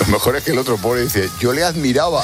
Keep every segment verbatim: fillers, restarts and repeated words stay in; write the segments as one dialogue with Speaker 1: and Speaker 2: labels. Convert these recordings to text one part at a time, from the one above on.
Speaker 1: mejor es que el otro pobre dice, yo le admiraba.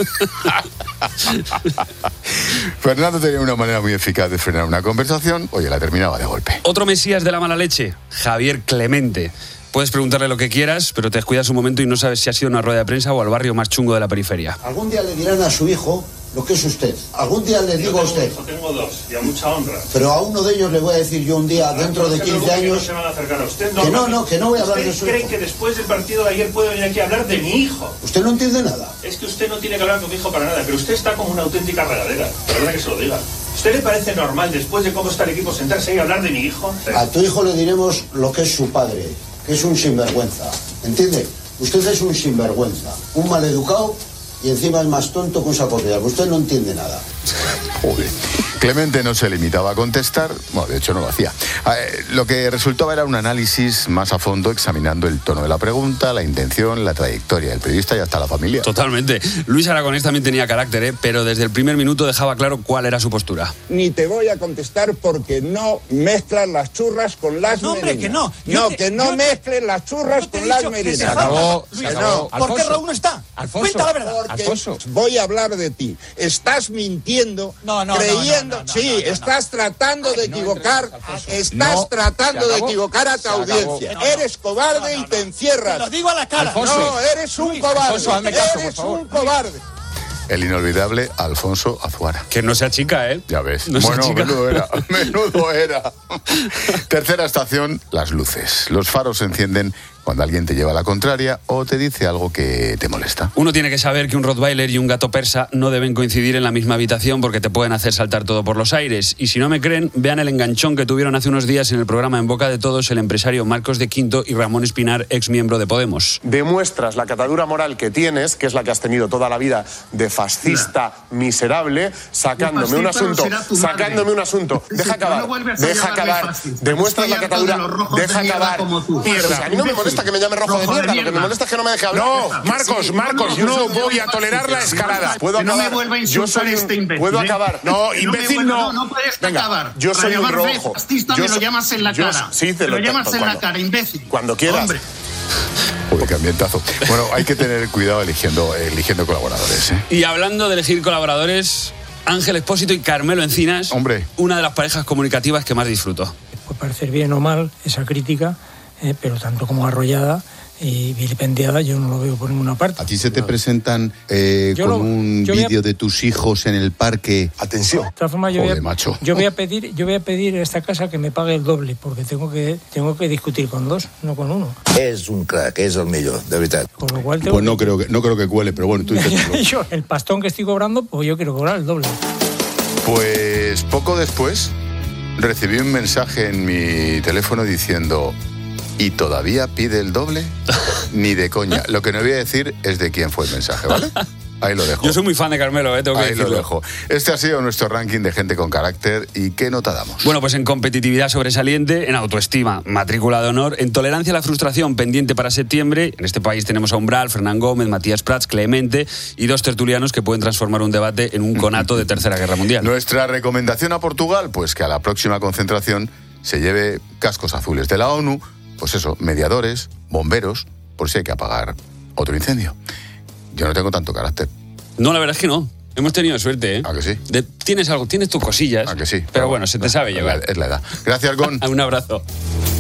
Speaker 1: Fernando tenía una manera muy eficaz de frenar una conversación, oye, la terminaba de golpe.
Speaker 2: Otro mesías de la mala leche, Javier Clemente. Puedes preguntarle lo que quieras, pero te descuidas un momento y no sabes si ha sido una rueda de prensa o al barrio más chungo de la periferia.
Speaker 3: Algún día le dirán a su hijo lo que es usted. Algún día le digo a usted.
Speaker 4: Yo tengo dos, y a mucha honra.
Speaker 3: Pero a uno de ellos le voy a decir yo un día, dentro de quince años...
Speaker 4: No se van a acercar a usted.
Speaker 3: Que no, no, que no voy a hablar de su
Speaker 4: ¿Usted cree
Speaker 3: hijo?
Speaker 4: que después del partido de ayer puede venir aquí a hablar de mi hijo?
Speaker 3: Usted no entiende nada.
Speaker 4: Es que usted no tiene que hablar con mi hijo para nada, pero usted está como una auténtica regadera. La verdad que se lo diga. ¿Usted le parece normal, después de cómo está el equipo, sentarse ahí a hablar de mi hijo?
Speaker 3: A tu hijo le diremos lo que es su padre, que es un sinvergüenza. ¿Entiende? Usted es un sinvergüenza, un maleducado y encima es más tonto que un saco de agua. Usted no entiende nada.
Speaker 1: Joder. Clemente no se limitaba a contestar, bueno, de hecho no lo hacía. Eh, lo que resultaba era un análisis más a fondo, examinando el tono de la pregunta, la intención, la trayectoria del periodista y hasta la familia.
Speaker 2: Totalmente. Luis Aragonés también tenía carácter, ¿eh? Pero desde el primer minuto dejaba claro cuál era su postura.
Speaker 5: Ni te voy a contestar porque no mezclas las churras con las
Speaker 6: no,
Speaker 5: merinas.
Speaker 6: Hombre, que no.
Speaker 5: No,
Speaker 6: te,
Speaker 5: que no
Speaker 6: yo,
Speaker 5: mezclen las churras con las merinas.
Speaker 6: Se acabó,
Speaker 5: Luis,
Speaker 6: se acabó.
Speaker 5: no.
Speaker 6: ¿Por qué Raúl no está?
Speaker 5: Alfonso,
Speaker 6: Cuenta la verdad.
Speaker 5: Porque
Speaker 6: Alfonso.
Speaker 5: Voy a hablar de ti. Estás mintiendo,
Speaker 6: no, no,
Speaker 5: creyendo...
Speaker 6: No, no, no,
Speaker 5: sí,
Speaker 6: no, no, no,
Speaker 5: estás tratando de equivocar, estás
Speaker 6: no,
Speaker 5: tratando de equivocar a tu audiencia. No, no, eres cobarde no, no, no. y te encierras.
Speaker 6: Te lo digo a la cara.
Speaker 5: Alfonso. No, eres un Luis, cobarde. Alfonso, hazme caso, eres un cobarde.
Speaker 1: El inolvidable Alfonso Azuara.
Speaker 2: Que no sea chica, ¿eh?
Speaker 1: Ya ves.
Speaker 2: No
Speaker 1: bueno, menudo era, menudo era. Tercera estación, las luces. Los faros se encienden cuando alguien te lleva a la contraria o te dice algo que te molesta.
Speaker 2: Uno tiene que saber que un rottweiler y un gato persa no deben coincidir en la misma habitación porque te pueden hacer saltar todo por los aires. Y si no me creen, vean el enganchón que tuvieron hace unos días en el programa En Boca de Todos el empresario Marcos de Quinto y Ramón Espinar, ex miembro de Podemos.
Speaker 7: Demuestras la catadura moral que tienes, que es la que has tenido toda la vida de fascista miserable, sacándome un asunto, sacándome un asunto. Deja acabar, deja acabar. Demuestras la catadura, deja acabar. Mierda, a mí no me molesta que me llame rojo de mierda, lo que me molesta es que no me deje hablar.
Speaker 8: No, Marcos, Marcos, no voy a tolerar la escalada.
Speaker 7: Puedo acabar.
Speaker 8: No me vuelva a insultar este imbécil.
Speaker 7: Puedo acabar. No, imbécil no.
Speaker 8: No puedes
Speaker 7: Venga,
Speaker 8: acabar.
Speaker 7: yo soy un rojo.
Speaker 8: Fascista me lo llamas en la cara.
Speaker 7: Sí, te
Speaker 8: lo llamas en la cara, imbécil.
Speaker 7: Cuando quieras.
Speaker 8: Hombre.
Speaker 1: Joder, qué ambientazo. Bueno, hay que tener cuidado eligiendo, eligiendo colaboradores, ¿eh?
Speaker 2: Y hablando de elegir colaboradores, Ángel Expósito y Carmelo Encinas,
Speaker 1: hombre,
Speaker 2: una de las parejas comunicativas que más disfruto.
Speaker 9: Puede parecer bien o mal esa crítica, eh, pero tanto como arrollada y vilipendiada yo no lo veo por ninguna parte.
Speaker 10: ¿A ti se te presentan eh, con lo, un vídeo a... de tus hijos en el parque?
Speaker 1: Atención.
Speaker 9: De todas formas, yo,
Speaker 1: Joder,
Speaker 9: voy a,
Speaker 1: macho.
Speaker 9: yo voy a pedir, yo voy a pedir a esta casa que me pague el doble, porque tengo que, tengo que discutir con dos, no con uno.
Speaker 11: És un crack, és el millor, de veritat.
Speaker 9: Por lo cual tengo
Speaker 10: pues no
Speaker 9: que...
Speaker 10: creo que no creo que cuele, pero bueno, tú inténtalo.
Speaker 9: Yo, el pastón que estoy cobrando, pues yo quiero cobrar el doble.
Speaker 1: Pues poco después recibí un mensaje en mi teléfono diciendo: ¿y todavía pide el doble? Ni de coña. Lo que no voy a decir es de quién fue el mensaje, ¿vale? Ahí lo dejo.
Speaker 2: Yo soy muy fan de Carmelo, ¿eh? Tengo que
Speaker 1: Ahí
Speaker 2: decirlo.
Speaker 1: lo dejo. Este ha sido nuestro ranking de gente con carácter. ¿Y qué nota damos?
Speaker 2: Bueno, pues en competitividad sobresaliente, en autoestima, matrícula de honor, en tolerancia a la frustración, pendiente para septiembre. En este país tenemos a Umbral, Fernán Gómez, Matías Prats, Clemente y dos tertulianos que pueden transformar un debate en un conato de Tercera Guerra Mundial.
Speaker 1: Nuestra recomendación a Portugal, pues que a la próxima concentración se lleve cascos azules de la ONU, pues eso, mediadores, bomberos, por si hay que apagar otro incendio. Yo no tengo tanto carácter.
Speaker 2: No, la verdad es que no. Hemos tenido suerte, ¿eh?
Speaker 1: ¿A que sí?
Speaker 2: De, tienes algo, tienes tus cosillas.
Speaker 1: ¿A que sí?
Speaker 2: Pero bueno, se te sabe llevar.
Speaker 1: Es la edad. Gracias, Gon.
Speaker 2: Un abrazo.